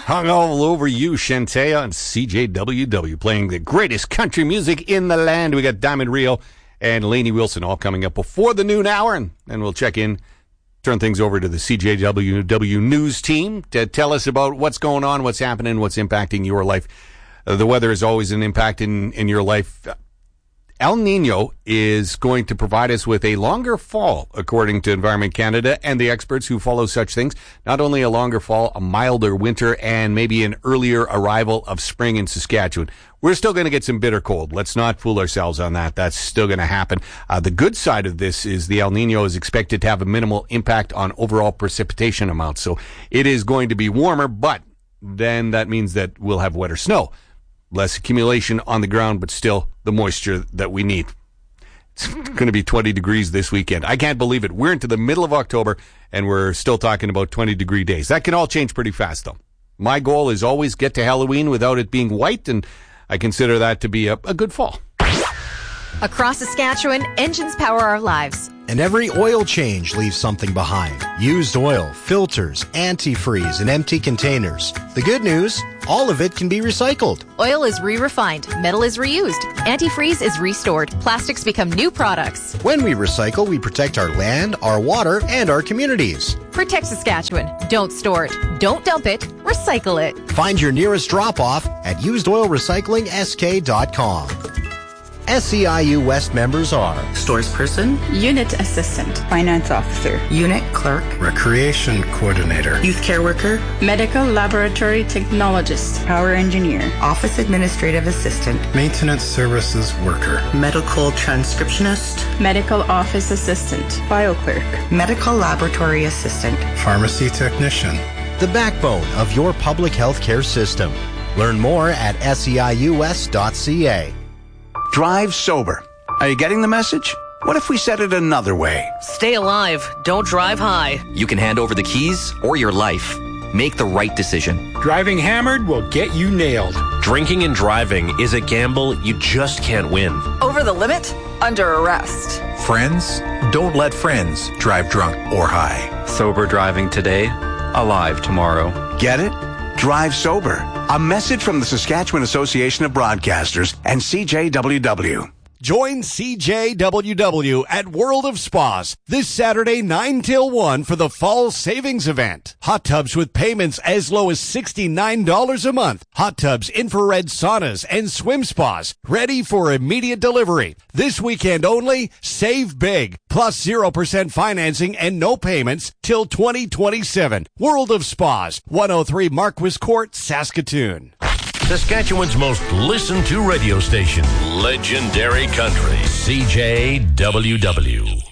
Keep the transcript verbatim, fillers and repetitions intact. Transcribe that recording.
Hung all over you, Shantea on C J W W, playing the greatest country music in the land. We got Diamond Rio and Lainey Wilson all coming up before the noon hour, and then we'll check in, turn things over to the C J W W news team to tell us about what's going on, what's happening, what's impacting your life. Uh, the weather is always an impact in, in your life. El Nino is going to provide us with a longer fall, according to Environment Canada and the experts who follow such things. Not only a longer fall, a milder winter, and maybe an earlier arrival of spring in Saskatchewan. We're still going to get some bitter cold. Let's not fool ourselves on that. That's still going to happen. Uh, the good side of this is the El Nino is expected to have a minimal impact on overall precipitation amounts. So it is going to be warmer, but then that means that we'll have wetter snow. Less accumulation on the ground, but still the moisture that we need. It's going to be twenty degrees this weekend. I can't believe it. We're into the middle of October, and we're still talking about twenty-degree days. That can all change pretty fast, though. My goal is always get to Halloween without it being white, and I consider that to be a, a good fall. Across Saskatchewan, engines power our lives. And every oil change leaves something behind. Used oil, filters, antifreeze, and empty containers. The good news, all of it can be recycled. Oil is re-refined. Metal is reused. Antifreeze is restored. Plastics become new products. When we recycle, we protect our land, our water, and our communities. Protect Saskatchewan. Don't store it. Don't dump it. Recycle it. Find your nearest drop-off at used oil recycling s k dot com. S E I U West members are Stores Person, Unit Assistant, Finance Officer, Unit Clerk, Recreation Coordinator, Youth Care Worker, Medical Laboratory Technologist, Power Engineer, Office Administrative Assistant, Maintenance Services Worker, Medical Transcriptionist, Medical Office Assistant, BioClerk, Medical Laboratory Assistant, Pharmacy Technician. the backbone of your public health care system. Learn more at S E I U S dot c a. Drive sober. Are you getting the message? What if we said it another way? Stay alive. Don't drive high. You can hand over the keys or your life. Make the right decision. Driving hammered will get you nailed. Drinking and driving is a gamble you just can't win. Over the limit? Under arrest. Friends? Don't let friends drive drunk or high. Sober driving today, alive tomorrow. Get it? Drive sober. A message from the Saskatchewan Association of Broadcasters and C J W W. Join C J W W at World of Spas this Saturday nine till one for the Fall Savings Event. Hot tubs with payments as low as sixty-nine dollars a month. Hot tubs, infrared saunas, and swim spas ready for immediate delivery. This weekend only, save big. Plus zero percent financing and no payments till twenty twenty-seven. World of Spas, one oh three Marquis Court, Saskatoon. Saskatchewan's most listened to radio station, Legendary Country, C J W W.